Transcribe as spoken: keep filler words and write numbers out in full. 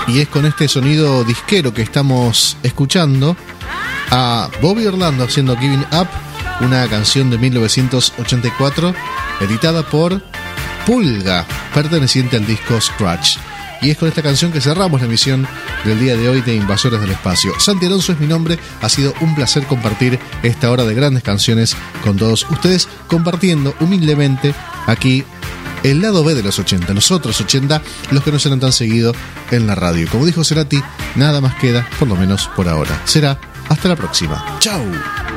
Y es con este sonido disquero que estamos escuchando a Bobby Orlando haciendo Giving Up, una canción de mil novecientos ochenta y cuatro editada por Pulga, perteneciente al disco Scratch. Y es con esta canción que cerramos la emisión del día de hoy de Invasores del Espacio. Santi Alonso es mi nombre, ha sido un placer compartir esta hora de grandes canciones con todos ustedes, compartiendo humildemente aquí el lado B de los ochenta, los otros ochenta, los que no serán tan seguidos en la radio. Como dijo Cerati, nada más queda, por lo menos por ahora. Será hasta la próxima. ¡Chau!